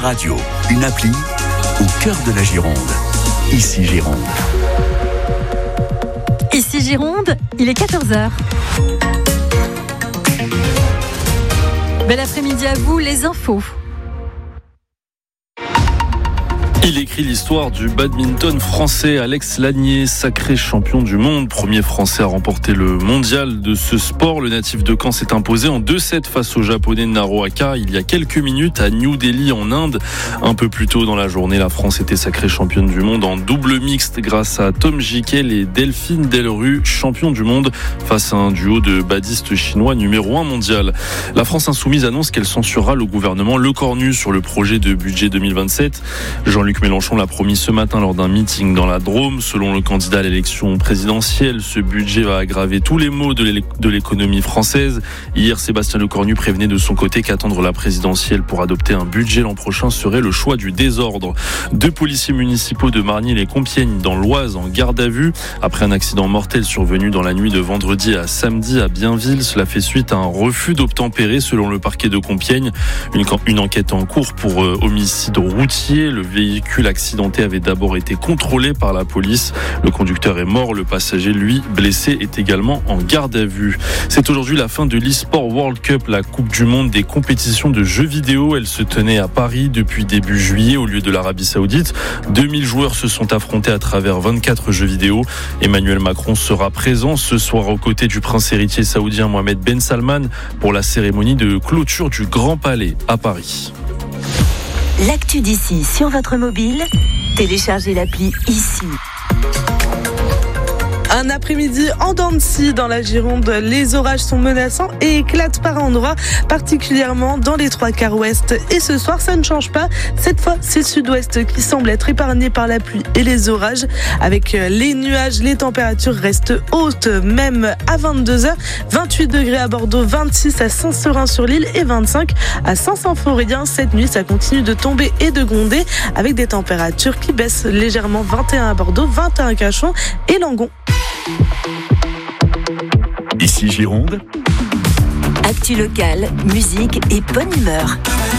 radio, une appli au cœur de la Gironde. Ici Gironde. Ici Gironde, il est 14h. Bel après-midi à vous, les infos. Il écrit l'histoire du badminton français. Alex Lanier, sacré champion du monde, premier français à remporter le mondial de ce sport. Le natif de Caen s'est imposé en 2-7 face au japonais Naruhaka il y a quelques minutes à New Delhi en Inde. Un peu plus tôt dans la journée, la France était sacrée championne du monde en double mixte grâce à Tom Jikel et Delphine Delru, champion du monde face à un duo de badistes chinois numéro 1 mondial. La France insoumise annonce qu'elle censurera le gouvernement Lecornu sur le projet de budget 2027. Jean-Luc Mélenchon l'a promis ce matin lors d'un meeting dans la Drôme. Selon le candidat à l'élection présidentielle, ce budget va aggraver tous les maux de l'économie française. Hier, Sébastien Lecornu prévenait de son côté qu'attendre la présidentielle pour adopter un budget l'an prochain serait le choix du désordre. 2 policiers municipaux de Margny-les-Compiègnes dans l'Oise en garde à vue. Après un accident mortel survenu dans la nuit de vendredi à samedi à Bienville, cela fait suite à un refus d'obtempérer selon le parquet de Compiègne. Une enquête en cours pour homicide routier. Le véhicule accidenté avait d'abord été contrôlé par la police. Le conducteur est mort, le passager, lui, blessé, est également en garde à vue. C'est aujourd'hui la fin de l'eSport World Cup, la Coupe du Monde des compétitions de jeux vidéo. Elle se tenait à Paris depuis début juillet au lieu de l'Arabie Saoudite. 2000 joueurs se sont affrontés à travers 24 jeux vidéo. Emmanuel Macron sera présent ce soir aux côtés du prince héritier saoudien Mohamed Ben Salman pour la cérémonie de clôture du Grand Palais à Paris. L'actu d'ici sur votre mobile, téléchargez l'appli ici. Un après-midi en dents de scie dans la Gironde. Les orages sont menaçants et éclatent par endroits, particulièrement dans les 3/4 ouest. Et ce soir, ça ne change pas. Cette fois, c'est le sud-ouest qui semble être épargné par la pluie et les orages. Avec les nuages, les températures restent hautes, même à 22h. 28 degrés à Bordeaux, 26 à Saint-Seurin-sur-l'Île et 25 à Saint-Symphorien. Cette nuit, ça continue de tomber et de gronder avec des températures qui baissent légèrement. 21 à Bordeaux, 21 à Cachan et Langon. Ici Gironde. Actu locale, musique et bonne humeur.